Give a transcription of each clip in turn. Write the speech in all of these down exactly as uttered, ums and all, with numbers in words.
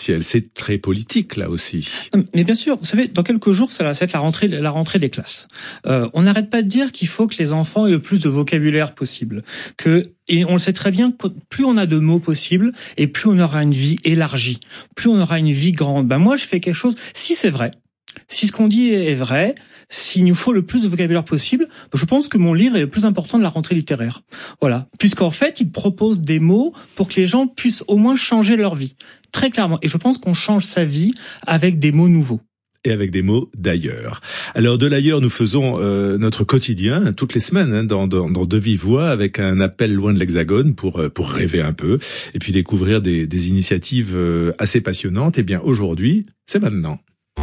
événementiel. C'est très politique, là aussi. Mais bien sûr, vous savez, dans quelques jours, ça va être la rentrée, la rentrée des classes. Euh, on n'arrête pas de dire qu'il faut que les enfants aient le plus de vocabulaire possible. Que, et on le sait très bien, plus on a de mots possibles, et plus on aura une vie élargie, plus on aura une vie grande. Ben moi, je fais quelque chose, si c'est vrai, si ce qu'on dit est vrai, s'il nous faut le plus de vocabulaire possible, je pense que mon livre est le plus important de la rentrée littéraire. Voilà. Puisqu'en fait, il propose des mots pour que les gens puissent au moins changer leur vie. Très clairement. Et je pense qu'on change sa vie avec des mots nouveaux. Et avec des mots d'ailleurs. Alors de l'ailleurs, nous faisons euh, notre quotidien toutes les semaines hein, dans, dans, dans De Vive Voix avec un appel loin de l'Hexagone pour pour rêver un peu et puis découvrir des, des initiatives euh, assez passionnantes. Et bien aujourd'hui, c'est maintenant.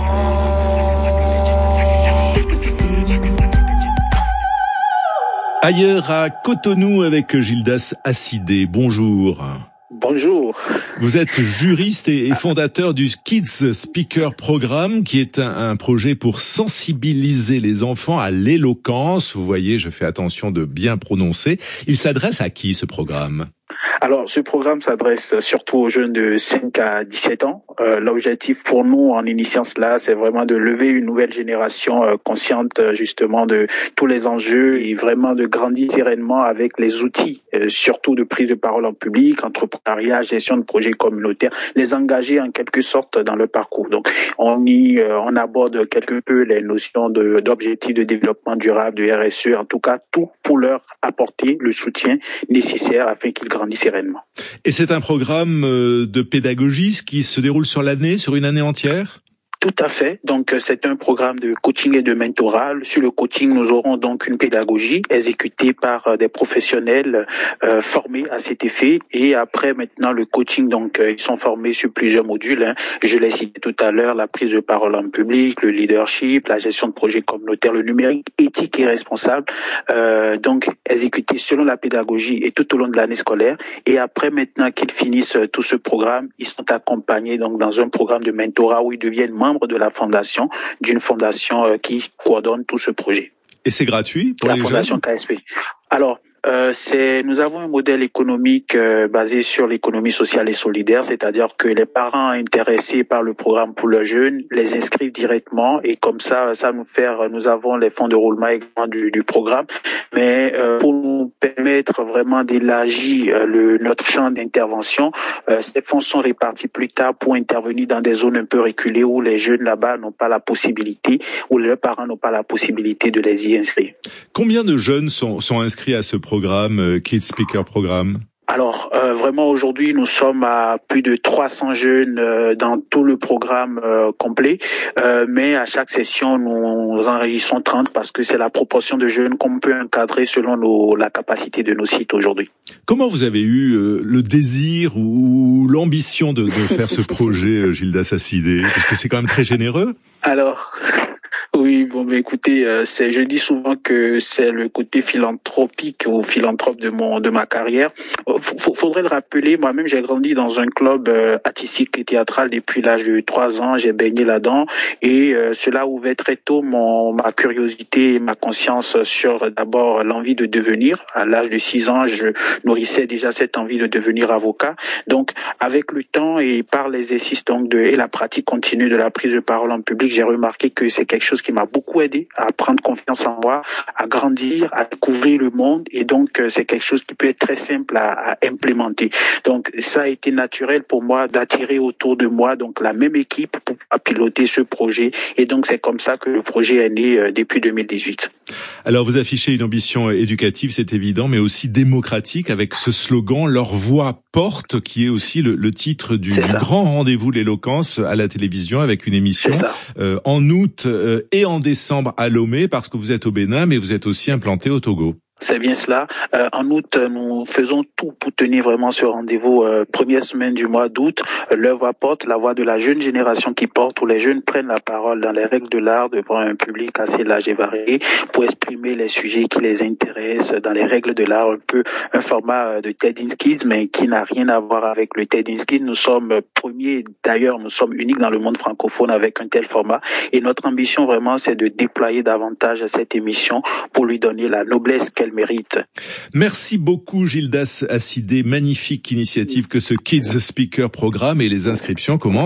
Ailleurs à Cotonou avec Gildas Assidé. Bonjour. Bonjour. Vous êtes juriste et fondateur du Kids Speaker Programme, qui est un, un projet pour sensibiliser les enfants à l'éloquence. Vous voyez, je fais attention de bien prononcer. Il s'adresse à qui, ce programme ? Alors, ce programme s'adresse surtout aux jeunes de cinq à dix-sept ans. Euh, l'objectif pour nous, en initiant cela, c'est vraiment de lever une nouvelle génération euh, consciente justement de tous les enjeux et vraiment de grandir sereinement avec les outils, euh, surtout de prise de parole en public, entrepreneuriat, gestion de projets communautaires, les engager en quelque sorte dans le parcours. Donc, on y, euh, on aborde quelque peu les notions de, d'objectifs de développement durable, de R S E, en tout cas, tout pour leur apporter le soutien nécessaire afin qu'ils grandissent sereinement. Et c'est un programme de pédagogie qui se déroule sur l'année, sur une année entière ? Tout à fait. Donc, c'est un programme de coaching et de mentorat. Sur le coaching, nous aurons donc une pédagogie exécutée par des professionnels euh, formés à cet effet. Et après, maintenant, le coaching, donc, ils sont formés sur plusieurs modules. Hein. Je l'ai cité tout à l'heure, la prise de parole en public, le leadership, la gestion de projets communautaires, le numérique, éthique et responsable. Euh, donc, exécuté selon la pédagogie et tout au long de l'année scolaire. Et après, maintenant qu'ils finissent tout ce programme, ils sont accompagnés donc dans un programme de mentorat où ils deviennent membres de la fondation, d'une fondation euh, qui coordonne tout ce projet. Et c'est gratuit pour la les fondation jeunes ? K S P. Alors, Euh, c'est, nous avons un modèle économique euh, basé sur l'économie sociale et solidaire, c'est-à-dire que les parents intéressés par le programme pour leurs jeunes les inscrivent directement et comme ça, ça nous fait, nous avons les fonds de roulement également du, du programme, mais euh, pour nous permettre vraiment d'élargir euh, le, notre champ d'intervention, euh, ces fonds sont répartis plus tard pour intervenir dans des zones un peu reculées où les jeunes là-bas n'ont pas la possibilité, où leurs parents n'ont pas la possibilité de les y inscrire. Combien de jeunes sont, sont inscrits à ce programme, euh, Kids Speaker Programme ? Alors, euh, vraiment, aujourd'hui, nous sommes à plus de trois cents jeunes euh, dans tout le programme euh, complet. Euh, mais à chaque session, nous enregistrons trente parce que c'est la proportion de jeunes qu'on peut encadrer selon nos, la capacité de nos sites aujourd'hui. Comment vous avez eu euh, le désir ou l'ambition de, de faire ce projet, euh, Gildas Assidé ? Parce que c'est quand même très généreux. Alors... Oui, bon, mais écoutez, euh, c'est, je dis souvent que c'est le côté philanthropique ou philanthrope de mon, de ma carrière. F- faudrait le rappeler, moi-même, j'ai grandi dans un club euh, artistique et théâtral depuis l'âge de trois ans. J'ai baigné là-dedans et euh, cela ouvrait très tôt mon, ma curiosité et ma conscience sur d'abord l'envie de devenir. À l'âge de six ans, je nourrissais déjà cette envie de devenir avocat. Donc, avec le temps et par l'exercice donc de et la pratique continue de la prise de parole en public, j'ai remarqué que c'est quelque chose qui m'a beaucoup aidé à prendre confiance en moi, à grandir, à découvrir le monde et donc c'est quelque chose qui peut être très simple à, à implémenter. Donc ça a été naturel pour moi d'attirer autour de moi donc la même équipe pour piloter ce projet et donc c'est comme ça que le projet est né euh, depuis deux mille dix-huit. Alors vous affichez une ambition éducative, c'est évident, mais aussi démocratique avec ce slogan « Leur voix porte » qui est aussi le, le titre du, du grand rendez-vous de l'éloquence à la télévision avec une émission euh, en août euh, et en décembre à Lomé parce que vous êtes au Bénin mais vous êtes aussi implanté au Togo. C'est bien cela. Euh, en août, nous faisons tout pour tenir vraiment ce rendez-vous. Euh, première semaine du mois d'août, euh, leur voix porte, la voix de la jeune génération qui porte, où les jeunes prennent la parole dans les règles de l'art devant un public assez large et varié pour exprimer les sujets qui les intéressent dans les règles de l'art, un peu un format de TED in Kids, mais qui n'a rien à voir avec le TED in Kids. Nous sommes premiers, d'ailleurs, nous sommes uniques dans le monde francophone avec un tel format. Et notre ambition vraiment, c'est de déployer davantage cette émission pour lui donner la noblesse qu'elle mérite. Merci beaucoup Gildas Assidé, magnifique initiative que ce Kids Speaker Programme et les inscriptions commencent